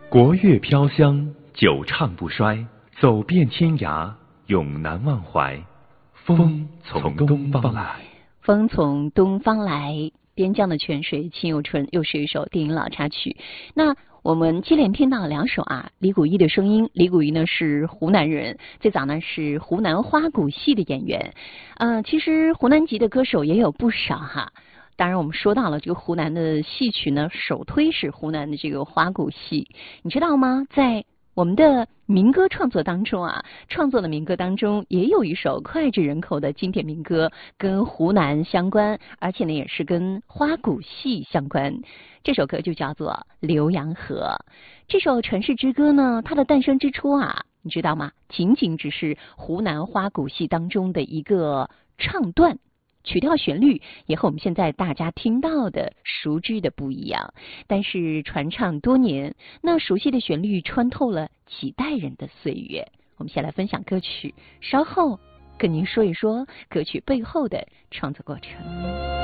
国乐飘香，久唱不衰，走遍天涯，永难忘怀。风从东方来， 风从东方来，边疆的泉水清又纯，又是一首电影老插曲。那我们接连听到两首李谷一的声音。李谷一呢是湖南人，最早呢是湖南花鼓戏的演员。其实湖南籍的歌手也有不少哈。当然我们说到了这个湖南的戏曲呢，首推是湖南的这个花鼓戏。你知道吗？在我们的民歌创作当中创作的民歌当中也有一首脍炙人口的经典民歌，跟湖南相关，而且呢也是跟花鼓戏相关。这首歌就叫做《浏阳河》。这首传世之歌呢，它的诞生之初你知道吗？仅仅只是湖南花鼓戏当中的一个唱段。曲调旋律也和我们现在大家听到的熟知的不一样，但是传唱多年，那熟悉的旋律穿透了几代人的岁月。我们先来分享歌曲，稍后跟您说一说歌曲背后的创作过程。